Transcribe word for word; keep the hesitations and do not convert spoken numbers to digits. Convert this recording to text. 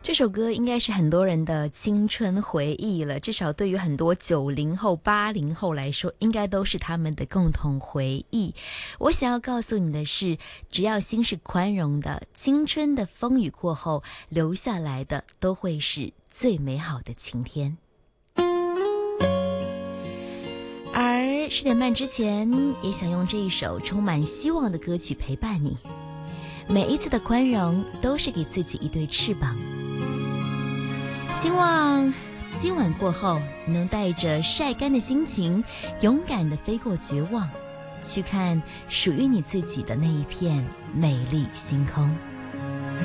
这首歌应该是很多人的青春回忆了，至少对于很多九零后、八零后来说，应该都是他们的共同回忆。我想要告诉你的是，只要心是宽容的，青春的风雨过后，留下来的都会是最美好的晴天。而十点半之前，也想用这一首充满希望的歌曲陪伴你。每一次的宽容，都是给自己一对翅膀。希望今晚过后，你能带着晒干的心情，勇敢地飞过绝望，去看属于你自己的那一片美丽星空。